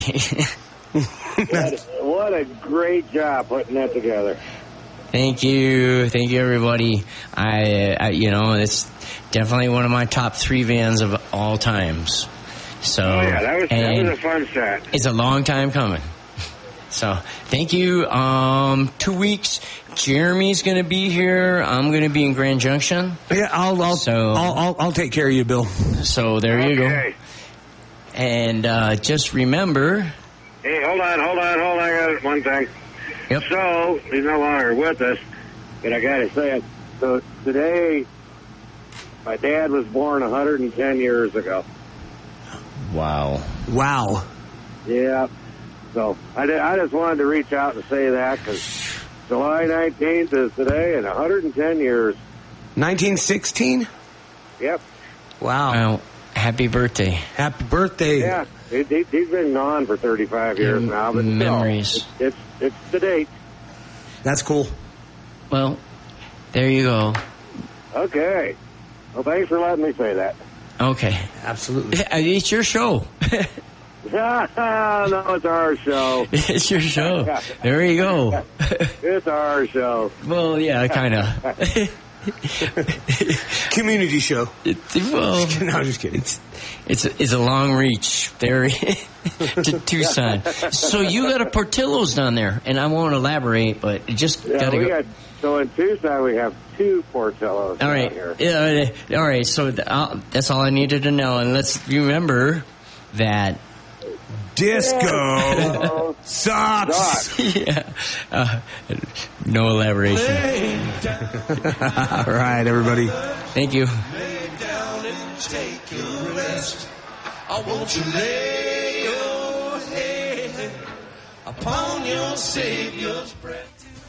What a great job putting that together. Thank you, everybody. It's definitely one of my top 3 vans of all times. So, that was a fun set. It's a long time coming. So, thank you. 2 weeks. Jeremy's going to be here. I'm going to be in Grand Junction. Yeah, I'll take care of you, Bill. So there you go. And just remember. Hey, hold on. I got one thing. Yep. So he's no longer with us, but I got to say it. So today, my dad was born 110 years ago. Wow. Yeah. So I just wanted to reach out and say that because July 19th is today and 110 years. 1916? Yep. Wow. Well, happy birthday. Happy birthday. Yeah. He's been gone for 35 years now. But memories. It's the date. That's cool. Well, there you go. Okay. Well, thanks for letting me say that. Okay. Absolutely. It's your show. No, it's our show. It's your show. There you go. It's our show. Well, yeah, kind of. Community show. Well, no, I'm just kidding. It's a long reach there to Tucson. So you got a Portillo's down there, and I won't elaborate, but it just got to go. So in Tucson, we have 2 Portillo's all right. here. All right, so that's all I needed to know. And let's remember that disco sucks. Yeah. No elaboration. All right, everybody. Thank you. Lay down and take your rest. I want you lay your head upon your Savior's breast.